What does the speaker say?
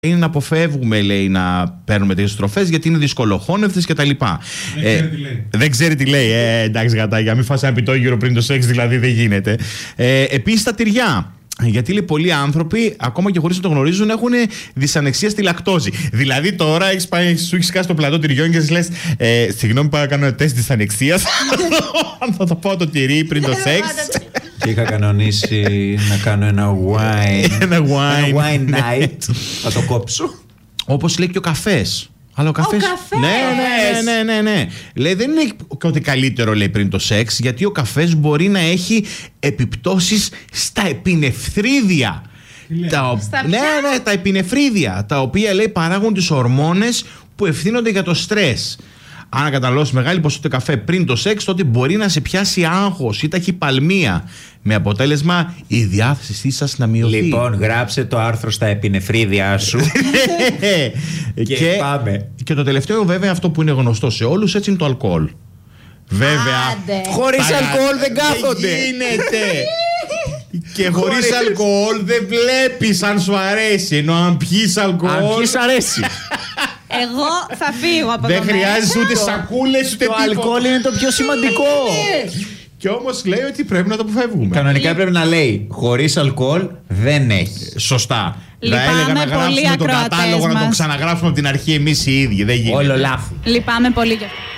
είναι να αποφεύγουμε, λέει, να παίρνουμε τέτοιες τροφές γιατί είναι δυσκολοχώνευτες κτλ. Δεν ξέρει τι λέει. Εντάξει, γατάκια, μην φας ένα πιτόγυρο πριν το σεξ, δηλαδή δεν γίνεται. Επίσης τα τυριά. Γιατί λέει, πολλοί άνθρωποι, ακόμα και χωρίς να το γνωρίζουν, έχουν δυσανεξία στη λακτόζη. Δηλαδή τώρα σου έχεις κάσει το πλατό τυριών και της λες, συγγνώμη, πάω να κάνω τεστ δυσανεξίας. Θα το πάω το τυρί πριν το σεξ. Και είχα κανονίσει να κάνω ένα wine night. Θα το κόψω. Όπως λέει και ο καφές. Αλλά ο καφές. Ναι. Λέει, δεν είναι ότι καλύτερο, λέει, πριν το σεξ, γιατί ο καφές μπορεί να έχει επιπτώσεις στα επινεφρίδια. Τα επινεφρίδια, τα οποία, λέει, παράγουν τις ορμόνες που ευθύνονται για το στρες. Αν καταναλώσει μεγάλη ποσότητα καφέ πριν το σεξ, τότε μπορεί να σε πιάσει άγχος ή ταχυπαλμία. Με αποτέλεσμα η διάθεσή σας να μειωθεί. Λοιπόν, γράψε το άρθρο στα επινεφρίδια σου. και πάμε. Και το τελευταίο, βέβαια, αυτό που είναι γνωστό σε όλους, έτσι είναι το αλκοόλ. Βέβαια. Χωρίς αλκοόλ δεν κάθονται. Δεν γίνεται. Και χωρίς αλκοόλ δεν βλέπεις αν σου αρέσει. Ενώ αν πιείς αλκοόλ. Αν πιείς αρέσει. Εγώ θα φύγω από δεν χρειάζεσαι ούτε σακούλες ούτε τίποτα. Το αλκοόλ είναι το πιο σημαντικό. Και όμως λέει ότι πρέπει να το αποφεύγουμε. Κανονικά πρέπει να λέει χωρίς αλκοόλ δεν έχει. Σωστά. Λυπάμαι, θα έλεγα να πολύ γράψουμε τον κατάλογο, να τον ξαναγράψουμε από την αρχή εμείς οι ίδιοι. Δεν γίνεται. Όλο λάθος. Λυπάμαι πολύ γι' αυτό.